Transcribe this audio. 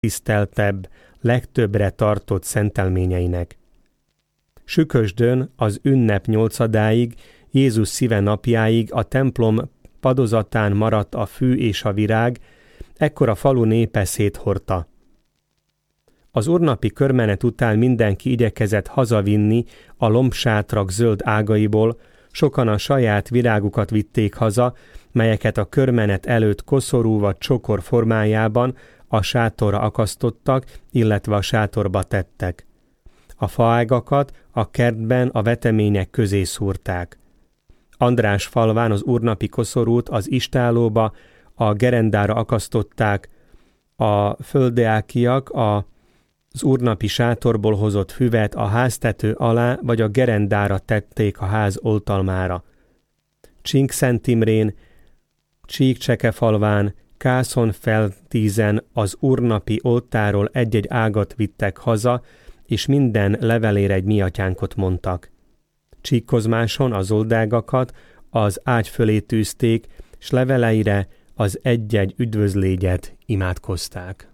legtiszteltebb, legtöbbre tartott szentelményeinek. Sükösdön az ünnep 8-áig, Jézus szíve napjáig a templom padozatán maradt a fű és a virág, ekkor a falu népe széthordta. Az úrnapi körmenet után mindenki igyekezett hazavinni a lombsátrak zöld ágaiból, sokan a saját virágukat vitték haza, melyeket a körmenet előtt koszorú vagy csokor formájában a sátorra akasztottak, illetve a sátorba tettek. A faágakat a kertben a vetemények közé szúrták. András falván az úrnapi koszorút az istállóba, a gerendára akasztották, a földeákiak az úrnapi sátorból hozott füvet a háztető alá vagy a gerendára tették a ház oltalmára. Csinkszent Imrén, Csíkcsekefalván, Kászonfeltízen az úrnapi oltáról egy-egy ágat vittek haza, és minden levelére egy mi atyánkot mondtak. Csíkkozmáson az oldágakat az ágy fölé tűzték, s leveleire az egy-egy üdvözlégyet imádkozták.